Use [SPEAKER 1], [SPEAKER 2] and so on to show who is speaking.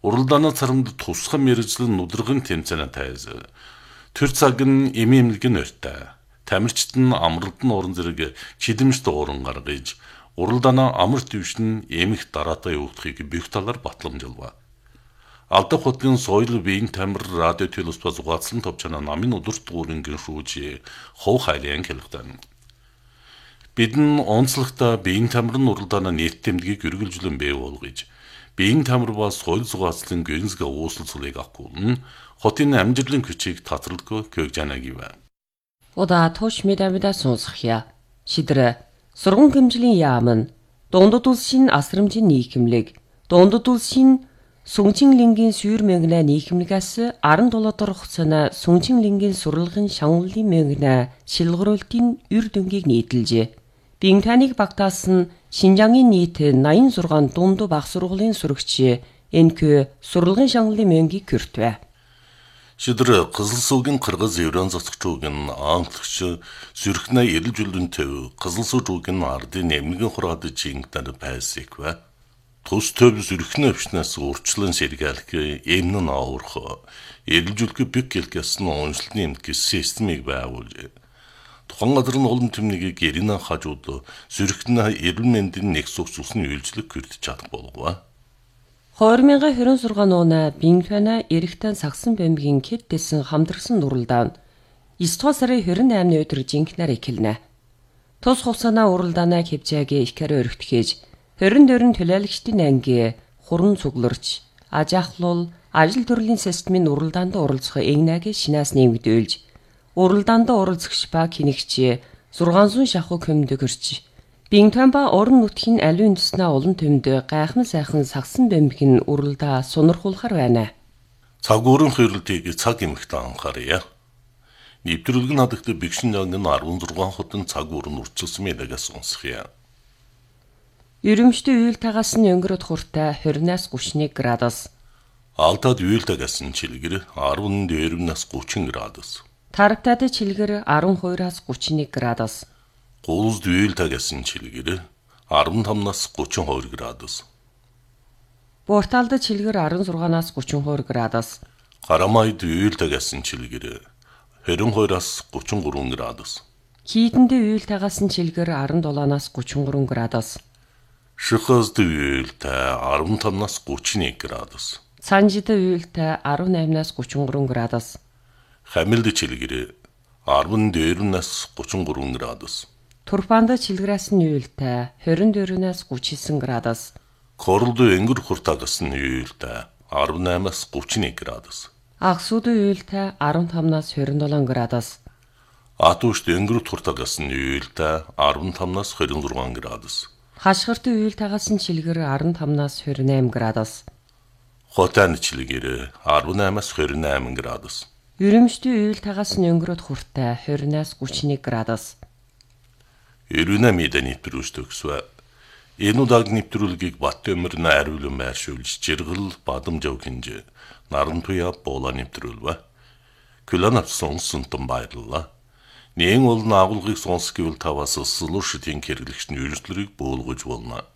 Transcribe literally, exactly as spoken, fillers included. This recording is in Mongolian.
[SPEAKER 1] Уралдааны царамд тусгай мэргэжлийн нүдргэн тэмцээн тайз. Тэр цаг нь эмээмлэг нь өртөө. Тамирчид нь амралт нь орон зэрэг чидэмжт ууран гаргаж, уралдааны амар төвшин эмх дараатай явуулахыг бүх талаар батламжилва. Алда хотын соёл биеийн тамир радио телевизба зугаацлан товчана намын удирт гүрэнгийн шүүж хов хайлын хэлхтэн. Бидэн онцлогтой биеийн тамирын уралдааны нийт тэмдгийг үргэлжлэн бий болгож, биеийн тамир ба соёл зугаацлын гэнсгэ ууслцлыг авахгүйн хотын амжилтын күчийг татралгүй көгжанаг ив.
[SPEAKER 2] Ода тош медамида сонсхия. Шидрэ сургууль хэмжлийн яам нь дундад улсын асрамжийн нийгэмлэг, дундад улсын Сүнжинлингийн сүйр мөнгнэ нийгэмлэгээс аран долоодор хугацааны Сүнжинлингийн сурлагын шангуулын мөнгнэ шилгэрүүлтийн үр дүнгийг нийтэлжээ. Бинтаныг багтаасан Шинжангийн нийт наян зургаан дунду баг сургуулийн сурагч энкэ сурлагын шангуулын мөнгийг хүртвэ.
[SPEAKER 1] Шидэр Қызылсуугийн Қырғыз Евран зоцогчуугийн анхлагч зүрхнэ эрэлжүүлэн төв Қызылсуугийн ардын эмнэгэн хураад жингтэр байсыквэ. Тус төв зүрхнэ өвчнээс урчлан сэргээлх эмнэн аурх эрэлжүүлэх бүх гэлгэсэн онцлны эмнэг системийг байгуулж тухайн газрын олон тэмнийг гэринэ хажууд зүрхнэ эрүүл мэндийн нэг сувцусны үйлчлэг хүртэж чадах болгоо.
[SPEAKER 2] хоёр мянган хорин сургаан нууна Бинфана эрэгтэн сагсан бэмгийн кэдтэсэн хамдрсан уралдаан эсдугаар сарын хорин наймны өдөр жинхнээр эхэлнэ. Тус хугацааны уралдаанаа хэмжээгээ ихкээр өргөтгөж хорин дөрөн төлөөлөгчдийн анги хуран цугларч аж ахлуул ажил төрлийн системийн уралдаанд оролцох эгнэгийн шинаас нэмэгдүүлж уралдаанд оролцогч ба хинэгч зургаан зуун шахуу көмдөг өрч Бинтанба орон нутгийн аливын туснаа олон төмд гайхмал сайхан сагсан бэмгийн уралдаа сонирхуулахар байна.
[SPEAKER 1] Цаг уурын хөрөлтийг цаг эмхтэн анхаарья. Нэвтрүүлэг надагт бэгшин жангийн арван зургаан хотын цаг уурын урчилсан мэдэгээс сонсхия.
[SPEAKER 2] Ерөмштэй үйл тагаас нь өнгөрөд хуртай хорноос гүшний градус.
[SPEAKER 1] Алтад үйл тагаас нь чилгэр арван дээрвнээс гучин градус.
[SPEAKER 2] Тарагтад чилгэр арван хоёроос гучин нэг градус.
[SPEAKER 1] Гуулд үйл тагаас нь чилгэр арван тамнаас гучин хоёр градус.
[SPEAKER 2] Борталд чилгэр арван зургаанаас гучин хоёр градус.
[SPEAKER 1] Гарамайд үйл тагаас нь чилгэр хорин хоёроос гучин гурван градус.
[SPEAKER 2] Хийдэнд үйл тагаас нь чилгэр арван долоноос гучин гурван градус.
[SPEAKER 1] Шихазд үйлтэй арван тамнаас гучин нэг градус.
[SPEAKER 2] Санжид үйлтэй арван наймнаас гучин гурван градус.
[SPEAKER 1] Хамилд чилгэр арван дээрвнээс гучин гурван градус.
[SPEAKER 2] Турфанд чилгэрээс нь үйлтэй хорин дөрвнээс гучин градус.
[SPEAKER 1] Королд энгэр хуртагаас нь үйлтэй арван наймнаас гучин нэг градус.
[SPEAKER 2] Агсууд үйлтэй арван тамнаас хорин долоон градус.
[SPEAKER 1] Атушд энгэр хуртагаас нь үйлтэй арван тамнаас хорин зургаан градус.
[SPEAKER 2] Хашгирт үйл тагаас нь чилгэр арван тамнаас хорин найман градус.
[SPEAKER 1] Хотан чилгэр арван наймнаас хорин найман градус.
[SPEAKER 2] Ерөмштэй үйл тагаас нь өнгөрөд хуртай хорноос гучин нэг градус.
[SPEAKER 1] Эрүүнэ мэдээ нэвтрүүлж төгсвэ. Энэ удаагийн нэвтрүүлгийг Бат өмөрнө ариулан байршуулж жиргэл бадамжав хинж наран туя буула нэвтрүүлвэ. Күлэн авсан сунтан баярлалаа. Нэн ол наагуулгыг сонс гэвэл таваас слушатын хэрэглэгчний үйлчлэрийг бөөлгөж болно.